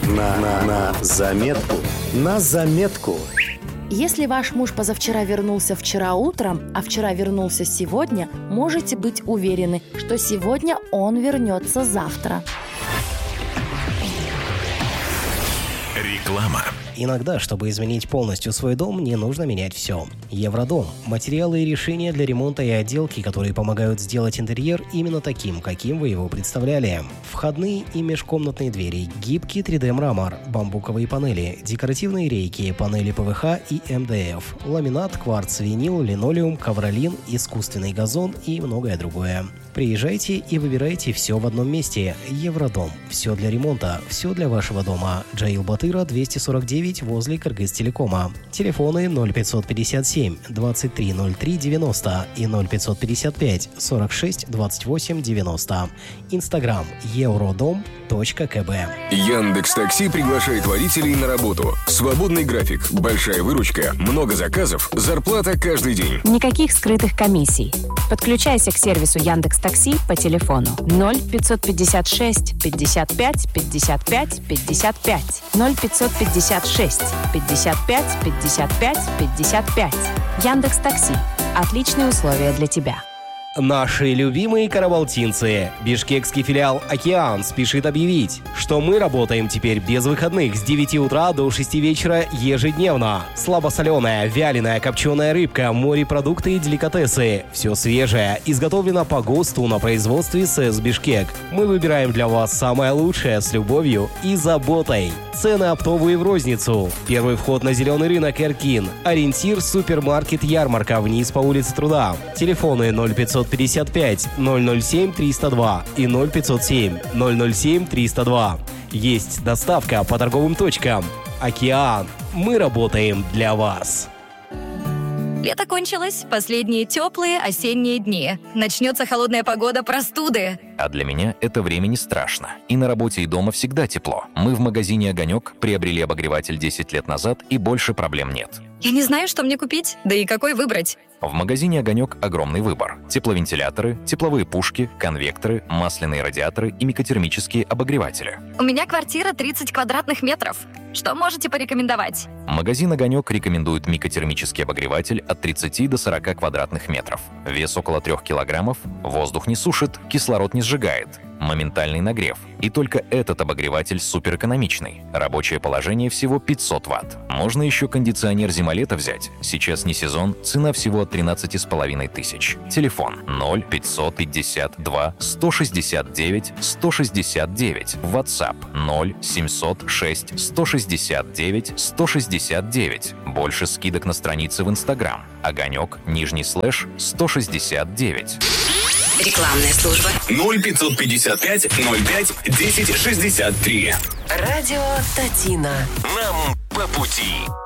На заметку. На заметку. Если ваш муж позавчера вернулся вчера утром, а вчера вернулся сегодня, можете быть уверены, что сегодня он вернется завтра. Реклама. Иногда, чтобы изменить полностью свой дом, не нужно менять все. Евродом – материалы и решения для ремонта и отделки, которые помогают сделать интерьер именно таким, каким вы его представляли. Входные и межкомнатные двери, гибкий 3D-мрамор, бамбуковые панели, декоративные рейки, панели ПВХ и МДФ, ламинат, кварц, винил, линолеум, ковролин, искусственный газон и многое другое. Приезжайте и выбирайте все в одном месте. Евродом. Все для ремонта, все для вашего дома. Джаил Батыра, 249 возле Кыргызтелекома. Телефоны 0557 2303 90 и 0555 46 28 90. Инстаграм евродом.кб. Яндекс.Такси приглашает водителей на работу. Свободный график, большая выручка, много заказов, зарплата каждый день. Никаких скрытых комиссий. Подключайся к сервису Яндекс.Такси по телефону 0556 55 55 55 0556 55 55 55. Яндекс.Такси. Отличные условия для тебя. Наши любимые карабалтинцы. Бишкекский филиал «Океан» спешит объявить, что мы работаем теперь без выходных с 9 утра до 6 вечера ежедневно. Слабосоленая, вяленая, копченая рыбка, морепродукты и деликатесы. Все свежее, изготовлено по ГОСТу на производстве СЭС Бишкек. Мы выбираем для вас самое лучшее с любовью и заботой. Цены оптовые в розницу. Первый вход на зеленый рынок Эркин. Ориентир супермаркет Ярмарка вниз по улице Труда. Телефоны 0555 007 302 и 0507 007 302. Есть доставка по торговым точкам. «Океан». Мы работаем для вас. Лето кончилось, последние теплые осенние дни. Начнется холодная погода, простуды. А для меня это время не страшно. И на работе, и дома всегда тепло. Мы в магазине «Огонек» приобрели обогреватель 10 лет назад, и больше проблем нет. Я не знаю, что мне купить, да и какой выбрать. В магазине «Огонек» огромный выбор. Тепловентиляторы, тепловые пушки, конвекторы, масляные радиаторы и микотермические обогреватели. У меня квартира 30 квадратных метров. Что можете порекомендовать? Магазин «Огонек» рекомендует микотермический обогреватель от 30 до 40 квадратных метров. Вес около 3 килограммов, воздух не сушит, кислород не сжигает. Моментальный нагрев. И только этот обогреватель суперэкономичный. Рабочее положение всего 500 Вт. Можно еще кондиционер зима-лето взять. Сейчас не сезон, цена всего от 13,5 тысяч. Телефон 0552 169 169. WhatsApp 0706 169 169. Больше скидок на странице в Instagram. Огонек, _169. Рекламная служба 0555 05 10 63. Радио Татина. Нам по пути.